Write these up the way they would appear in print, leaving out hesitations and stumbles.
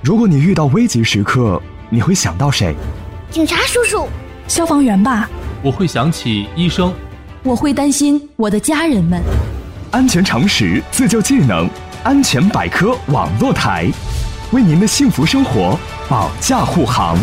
如果你遇到危急时刻，你会想到谁？ 警察叔叔。 消防员吧。 我会想起医生。 我会担心我的家人们。 安全常识，自救技能，安全百科网络台，为您的幸福生活保驾护航。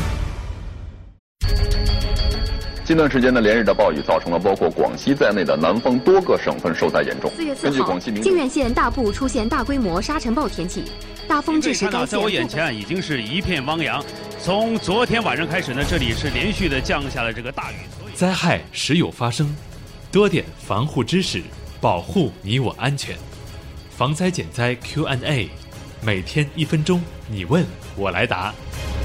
近段时间的连日的暴雨造成了包括广西在内的南方多个省份受灾严重。 4月4号，靖远县大部出现大规模沙尘暴天气，大风致使该县。 在我眼前已经是一片汪洋。从昨天晚上开始呢，这里是连续的降下了这个大雨。 灾害时有发生，多点防护知识，保护你我安全。防灾减灾 Q&A， 每天1分钟，你问我来答。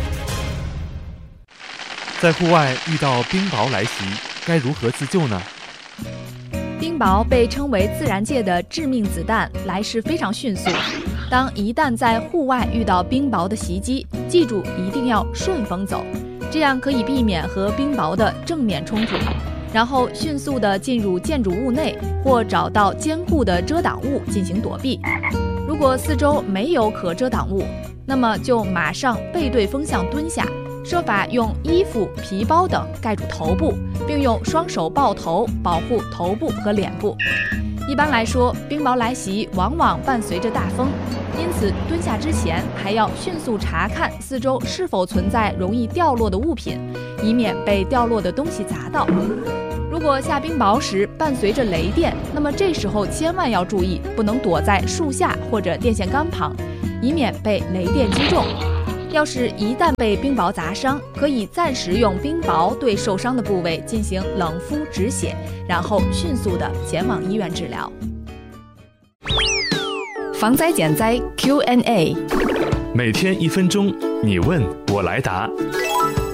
在户外遇到冰雹来袭，该如何自救呢？ 冰雹被称为自然界的致命子弹，来势非常迅速。当一旦在户外遇到冰雹的袭击，记住一定要顺风走，这样可以避免和冰雹的正面冲突，然后迅速地进入建筑物内或找到坚固的遮挡物进行躲避。如果四周没有可遮挡物，那么就马上背对风向蹲下，设法用衣服、皮包等盖住头部，并用双手抱头保护头部和脸部。一般来说，冰雹来袭往往伴随着大风，因此蹲下之前还要迅速查看四周是否存在容易掉落的物品，以免被掉落的东西砸到。如果下冰雹时伴随着雷电，那么这时候千万要注意，不能躲在树下或者电线杆旁，以免被雷电击中。要是一旦被冰雹砸伤，可以暂时用冰雹对受伤的部位进行冷敷止血，然后迅速地前往医院治疗。 防灾减灾 Q&A， 每天1分钟，你问我来答。